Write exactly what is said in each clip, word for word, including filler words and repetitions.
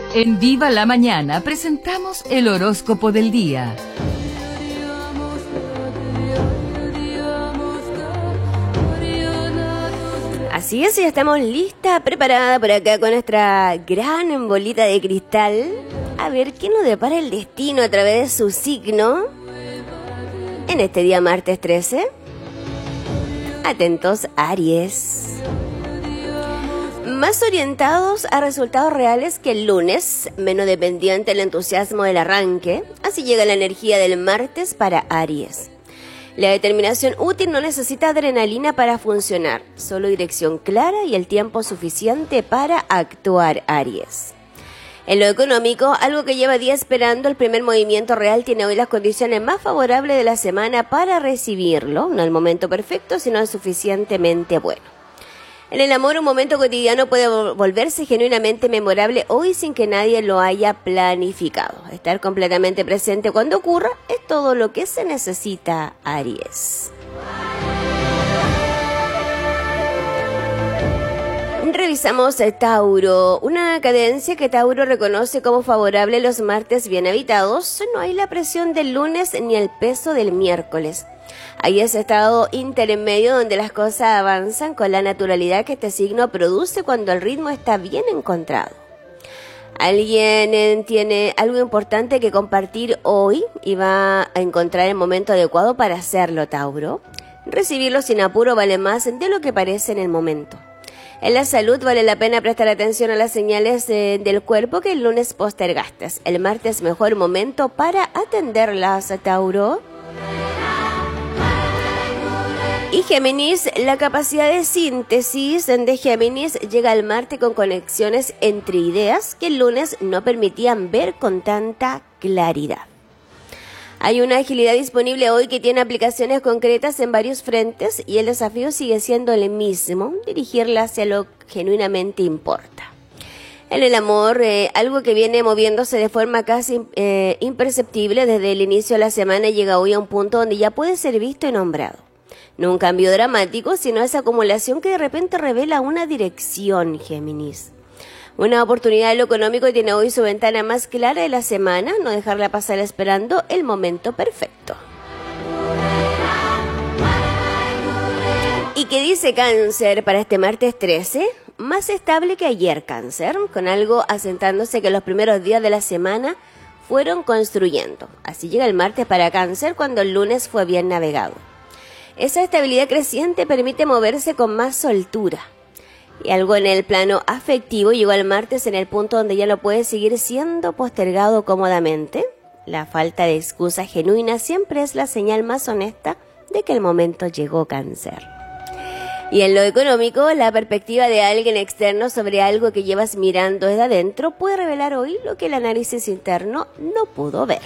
En Viva la Mañana presentamos el horóscopo del día. Así es, ya estamos lista, preparada por acá con nuestra gran bolita de cristal. A ver qué nos depara el destino a través de su signo en este día martes trece. Atentos, Aries. Más orientados a resultados reales que el lunes, menos dependiente del entusiasmo del arranque. Así llega la energía del martes para Aries. La determinación útil no necesita adrenalina para funcionar, solo dirección clara y el tiempo suficiente para actuar, Aries. En lo económico, algo que lleva días esperando, el primer movimiento real tiene hoy las condiciones más favorables de la semana para recibirlo. No el momento perfecto, sino el suficientemente bueno. En el amor, un momento cotidiano puede volverse genuinamente memorable hoy sin que nadie lo haya planificado. Estar completamente presente cuando ocurra es todo lo que se necesita, Aries. Revisamos el Tauro, una cadencia que Tauro reconoce como favorable los martes bien habitados. No hay la presión del lunes ni el peso del miércoles. Hay ese estado intermedio donde las cosas avanzan con la naturalidad que este signo produce cuando el ritmo está bien encontrado. Alguien tiene algo importante que compartir hoy y va a encontrar el momento adecuado para hacerlo, Tauro. Recibirlo sin apuro vale más de lo que parece en el momento. En la salud vale la pena prestar atención a las señales eh, del cuerpo que el lunes postergaste. El martes mejor momento para atenderlas, Tauro. Y Géminis, la capacidad de síntesis de Géminis llega al martes con conexiones entre ideas que el lunes no permitían ver con tanta claridad. Hay una agilidad disponible hoy que tiene aplicaciones concretas en varios frentes y el desafío sigue siendo el mismo, dirigirla hacia lo que genuinamente importa. En el amor, eh, algo que viene moviéndose de forma casi eh, imperceptible desde el inicio de la semana llega hoy a un punto donde ya puede ser visto y nombrado. No un cambio dramático, sino esa acumulación que de repente revela una dirección, Géminis. Una oportunidad en lo económico tiene hoy su ventana más clara de la semana, no dejarla pasar esperando el momento perfecto. ¿Y qué dice Cáncer para este martes trece? Más estable que ayer, Cáncer, con algo asentándose que los primeros días de la semana fueron construyendo. Así llega el martes para Cáncer cuando el lunes fue bien navegado. Esa estabilidad creciente permite moverse con más soltura. Y algo en el plano afectivo llegó al martes en el punto donde ya no puede seguir siendo postergado cómodamente. La falta de excusa genuina siempre es la señal más honesta de que el momento llegó, Cáncer. Y en lo económico, la perspectiva de alguien externo sobre algo que llevas mirando desde adentro puede revelar hoy lo que el análisis interno no pudo ver.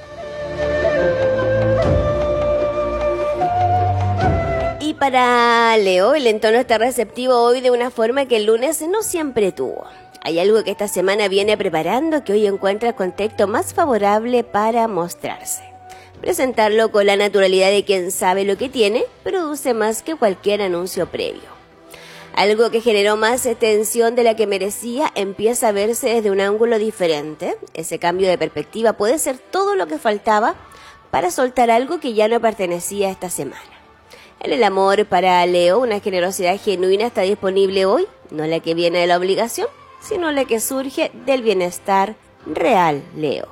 Y para Leo, el entorno está receptivo hoy de una forma que el lunes no siempre tuvo. Hay algo que esta semana viene preparando que hoy encuentra el contexto más favorable para mostrarse. Presentarlo con la naturalidad de quien sabe lo que tiene produce más que cualquier anuncio previo. Algo que generó más tensión de la que merecía empieza a verse desde un ángulo diferente. Ese cambio de perspectiva puede ser todo lo que faltaba para soltar algo que ya no pertenecía a esta semana. En el amor para Leo, una generosidad genuina está disponible hoy, no la que viene de la obligación, sino la que surge del bienestar real, Leo.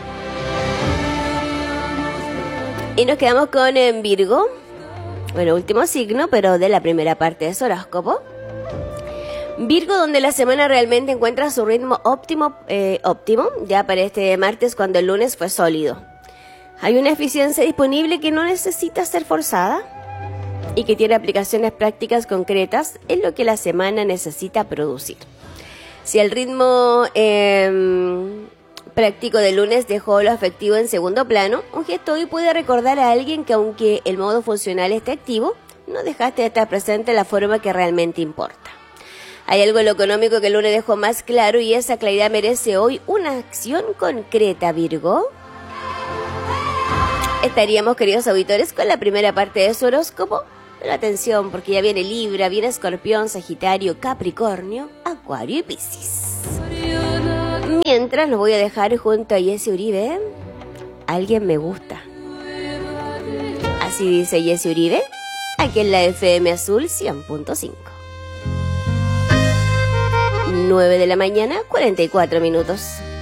Y nos quedamos con en Virgo, bueno, último signo, pero de la primera parte de su horóscopo. Virgo, donde la semana realmente encuentra su ritmo óptimo, eh, óptimo, ya para este martes cuando el lunes fue sólido. Hay una eficiencia disponible que no necesita ser forzada y que tiene aplicaciones prácticas concretas en lo que la semana necesita producir. Si el ritmo eh, práctico del lunes dejó lo afectivo en segundo plano, un gesto hoy puede recordar a alguien que aunque el modo funcional esté activo, no dejaste de estar presente en la forma que realmente importa. Hay algo en lo económico que el lunes dejó más claro y esa claridad merece hoy una acción concreta, Virgo. Estaríamos, queridos auditores, con la primera parte de su horóscopo. Pero atención, porque ya viene Libra, viene Escorpión, Sagitario, Capricornio, Acuario y Piscis. Mientras los voy a dejar junto a Jesse Uribe, Alguien me gusta. Así dice Jesse Uribe, aquí en la F M Azul cien punto cinco. nueve de la mañana, cuarenta y cuatro minutos.